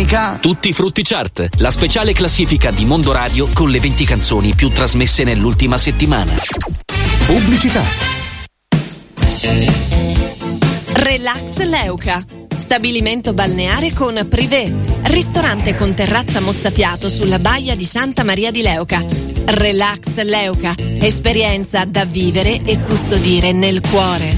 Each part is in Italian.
domenica. Tutti Frutti Chart, la speciale classifica di Mondo Radio con le 20 canzoni più trasmesse nell'ultima settimana. Pubblicità. Relax Leuca, stabilimento balneare con privé, ristorante con terrazza mozzafiato sulla baia di Santa Maria di Leuca. Relax Leuca, esperienza da vivere e custodire nel cuore.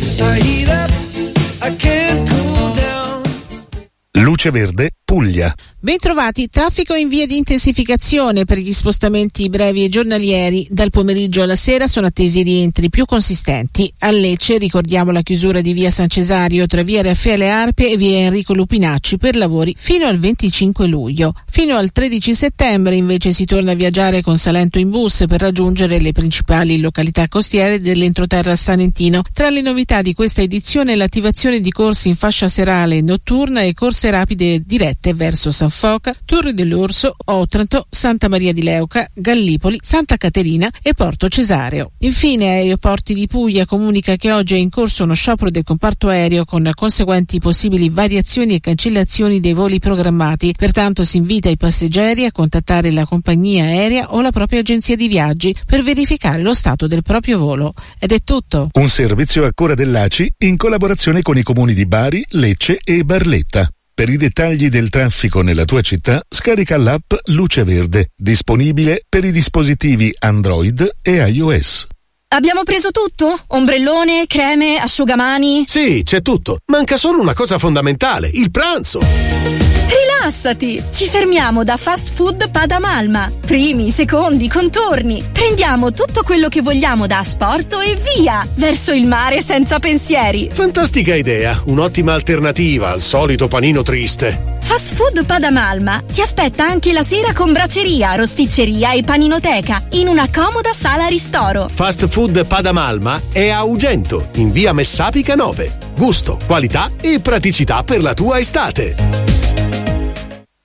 Luce Verde, Puglia. Bentrovati, traffico in via di intensificazione per gli spostamenti brevi e giornalieri. Dal pomeriggio alla sera sono attesi rientri più consistenti. A Lecce ricordiamo la chiusura di via San Cesario tra via Raffaele Arpie e via Enrico Lupinacci per lavori fino al 25 luglio. Fino al 13 settembre invece si torna a viaggiare con Salento in bus per raggiungere le principali località costiere dell'entroterra salentino. Tra le novità di questa edizione l'attivazione di corsi in fascia serale e notturna e corse rapide dirette verso San Foca, Torre dell'Orso, Otranto, Santa Maria di Leuca, Gallipoli, Santa Caterina e Porto Cesareo. Infine Aeroporti di Puglia comunica che oggi è in corso uno sciopero del comparto aereo con conseguenti possibili variazioni e cancellazioni dei voli programmati. Pertanto si invita i passeggeri a contattare la compagnia aerea o la propria agenzia di viaggi per verificare lo stato del proprio volo. Ed è tutto. Un servizio a cura dell'ACI in collaborazione con i comuni di Bari, Lecce e Barletta. Per i dettagli del traffico nella tua città, scarica l'app Luce Verde, disponibile per i dispositivi Android e iOS. Abbiamo preso tutto? Ombrellone, creme, asciugamani? Sì, c'è tutto. Manca solo una cosa fondamentale, il pranzo. Rilassati! Ci fermiamo da Fast Food Padamalma. Primi, secondi, contorni. Prendiamo tutto quello che vogliamo da asporto e via! Verso il mare senza pensieri. Fantastica idea, un'ottima alternativa al solito panino triste. Fast Food Padamalma ti aspetta anche la sera con bracceria, rosticceria e paninoteca in una comoda sala ristoro. Fast Food Padamalma è a Ugento, in via Messapica 9. Gusto, qualità e praticità per la tua estate.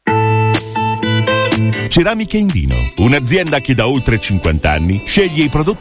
Ceramiche in Vino, un'azienda che da oltre 50 anni sceglie i prodotti